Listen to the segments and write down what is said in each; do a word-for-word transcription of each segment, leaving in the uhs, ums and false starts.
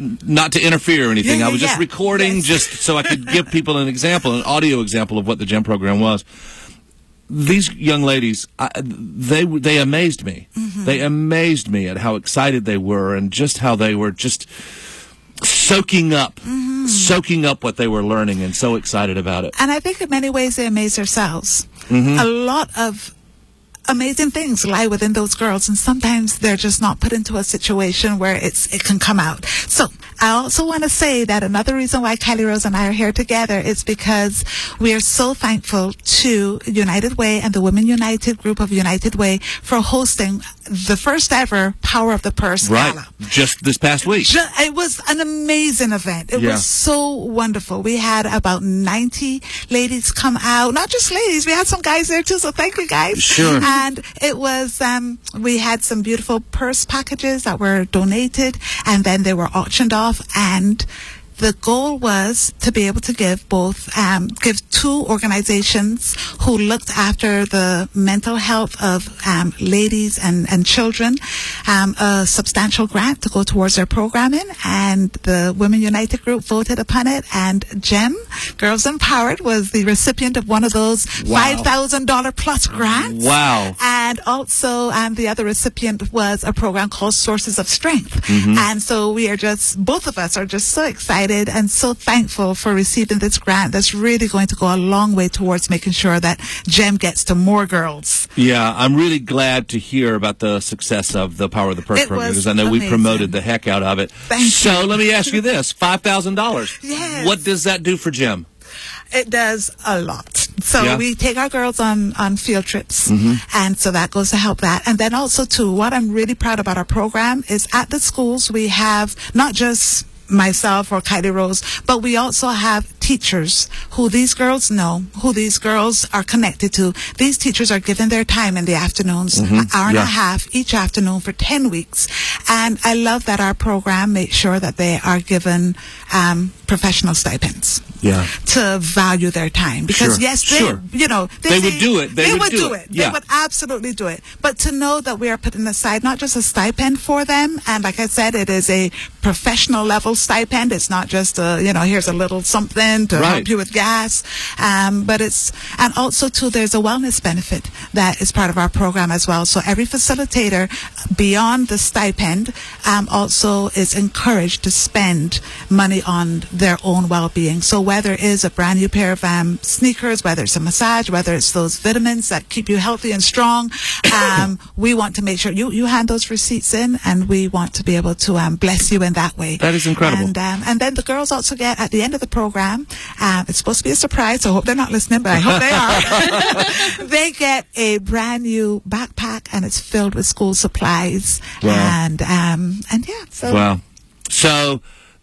not to interfere or anything. Yeah, yeah, I was just yeah. recording Yes. just so I could give people an example, an audio example of what the GEM program was. These young ladies, I, they they amazed me. Mm-hmm. They amazed me at how excited they were and just how they were just soaking up, mm-hmm. soaking up what they were learning and so excited about it. And I think in many ways they amazed themselves. Mm-hmm. A lot of amazing things lie within those girls, and sometimes they're just not put into a situation where it's it can come out. So I also want to say that another reason why Kylie Rose and I are here together is because we are so thankful to United Way and the Women United group of United Way for hosting the first ever Power of the Purse Right, Gala. just this past week. Ju- It was an amazing event. It Yeah. was so wonderful. We had about ninety ladies come out. Not just ladies, we had some guys there too, so thank you guys. Sure. And it was, um, we had some beautiful purse packages that were donated, and then they were auctioned off, and the goal was to be able to give both, um, give two organizations who looked after the mental health of um, ladies and, and children um, a substantial grant to go towards their programming. And the Women United group voted upon it. And GEM, Girls Empowered, was the recipient of one of those Wow. five thousand dollars plus grants. Wow. And also, um, the other recipient was a program called Sources of Strength. Mm-hmm. And so we are just, both of us are just so excited and so thankful for receiving this grant that's really going to go a long way towards making sure that GEM gets to more girls. Yeah, I'm really glad to hear about the success of the Power of the Purse It program, was because I know we amazing. promoted the heck out of it. Thank so you. let me ask you this, five thousand dollars. Yes. What does that do for GEM? It does a lot. So Yeah. we take our girls on, on field trips, Mm-hmm. and so that goes to help that. And then also, too, what I'm really proud about our program is at the schools we have not just myself or Kylie Rose, but we also have teachers who these girls know, who these girls are connected to. These teachers are given their time in the afternoons, Mm-hmm. an hour and Yeah. a half each afternoon for ten weeks. And I love that our program makes sure that they are given um, professional stipends. Yeah. To value their time, because Sure, yes, they, sure. you know, They would do it. They would do it. Yeah. They would absolutely do it. But to know that we are putting aside not just a stipend for them, and like I said, it is a professional level stipend. It's not just a, you know, here's a little something to Right. help you with gas, um, but it's, and also too, there's a wellness benefit that is part of our program as well. So every facilitator, beyond the stipend, um, also is encouraged to spend money on their own well-being. So whether it is a brand new pair of um, sneakers, whether it's a massage, whether it's those vitamins that keep you healthy and strong, um, we want to make sure you, you hand those receipts in, and we want to be able to um, bless you in that way. That is incredible. And, um, and then the girls also get, at the end of the program, um, it's supposed to be a surprise, so I hope they're not listening, but I hope they are. They get a brand new backpack, and it's filled with school supplies. Wow. And, um, and yeah, so. Wow. So,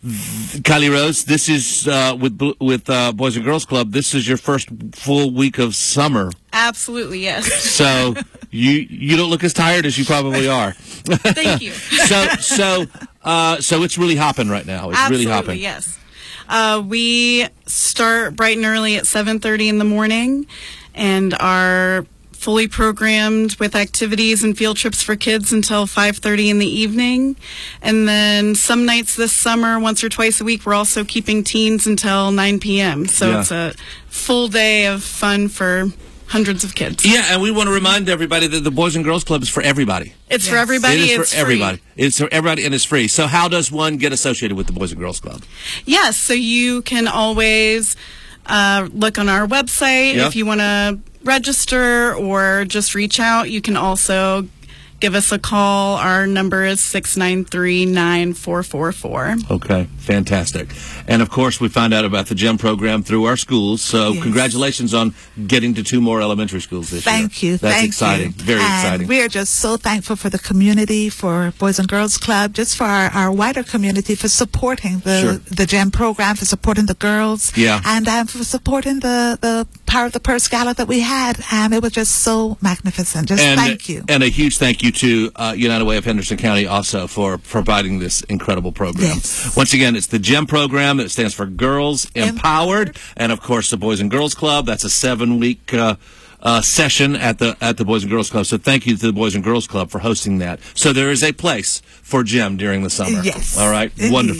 th- Kylie Rose, this is, uh, with Bl- with uh, Boys and Girls Club, this is your first full week of summer. Absolutely, yes. So, you you don't look as tired as you probably are. Thank you. So, so, uh, so it's really hopping right now. It's Absolutely, really hopping. yes. Uh, we start bright and early at seven thirty in the morning and are fully programmed with activities and field trips for kids until five thirty in the evening. And then some nights this summer, once or twice a week, we're also keeping teens until nine p.m. So Yeah. it's a full day of fun for hundreds of kids. Yeah, and we want to remind everybody that the Boys and Girls Club is for everybody. It's for Yes. everybody. It is it's for everybody. Free. It's for everybody, and it's free. So how does one get associated with the Boys and Girls Club? Yes, so you can always uh, look on our website Yeah. if you want to register or just reach out. You can also give us a call. Our number is six nine three, nine four four four. Okay, fantastic. And of course, we found out about the GEM program through our schools. So Yes. congratulations on getting to two more elementary schools this year. Thank you. That's thank exciting. You. Very and exciting. We are just so thankful for the community, for Boys and Girls Club, just for our, our wider community, for supporting the Sure. the GEM program, for supporting the girls, Yeah. and um, for supporting the, the Power of the Purse Gala that we had. Um, it was just so magnificent. Just And, thank you. And a huge thank you to uh, United Way of Henderson County also for providing this incredible program. Yes. Once again, it's the GEM program. It stands for Girls Empowered. Empowered. And of course, the Boys and Girls Club. That's a seven-week uh, uh, session at the at the Boys and Girls Club. So thank you to the Boys and Girls Club for hosting that. So there is a place for GEM during the summer. Yes. All right. Indeed. Wonderful.